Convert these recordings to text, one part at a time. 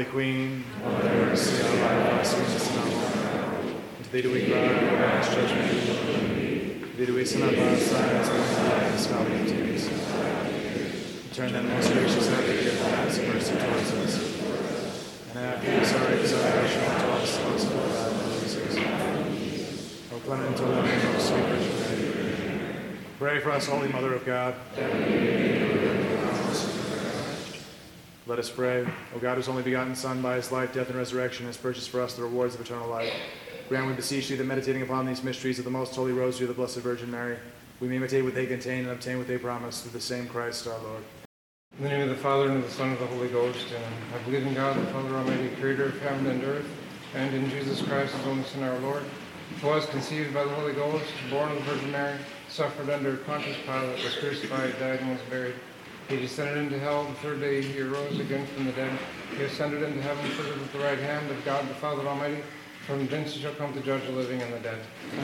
Holy Queen, Mother of mercy, our life, our sweetness, and our hope. To thee do we cry, our last judgment. To thee do we send our past silence, and this valley of tears. Turn then, most gracious Advocate, have mercy towards us. And after this our exaltation to us, most of God, Jesus. O clement, O loving, O sweet Virgin Mary. Pray for us, Holy Mother of God. Let us pray. O God, whose only begotten Son, by his life, death, and resurrection, has purchased for us the rewards of eternal life, grant, we beseech thee, that meditating upon these mysteries of the most holy rosary of the Blessed Virgin Mary, we may imitate what they contain and obtain what they promise, through the same Christ our Lord. In the name of the Father, and of the Son, and of the Holy Ghost. And I believe in God, the Father Almighty, creator of heaven and earth, and in Jesus Christ, his only Son, our Lord, who was conceived by the Holy Ghost, born of the Virgin Mary, suffered under Pontius Pilate, was crucified, died, and was buried. He descended into hell. The third day he arose again from the dead. He ascended into heaven, seated at the right hand of God the Father Almighty. From thence he shall come to judge the living and the dead.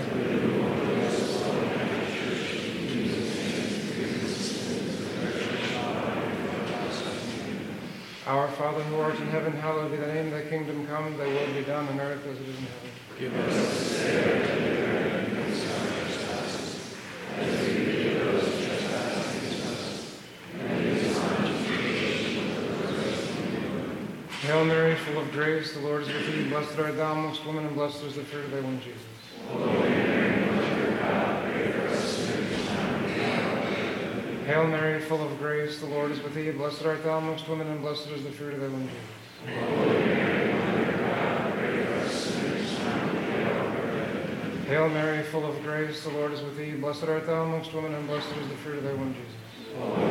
Our Father who art in heaven, hallowed be thy name. Thy kingdom come, thy will be done on earth as it is in heaven. Give us this day our daily bread, and forgive us our trespasses, as we forgive those who trespass against us. And lead us not into temptation, but deliver us from evil. Hail Mary, full of grace, the Lord is with thee. Blessed art thou amongst women, and blessed is the fruit of thy womb, Jesus. Holy Mary, Mother of God, pray for us sinners, now and at the hour of our death. Hail Mary, full of grace, the Lord is with thee. Blessed art thou amongst women, and blessed is the fruit of thy womb, Jesus. Holy Mary, Mother of God, pray for us sinners, now and at the hour of our death. Hail Mary, full of grace, the Lord is with thee. Blessed art thou amongst women, and blessed is the fruit of thy womb, Jesus. Holy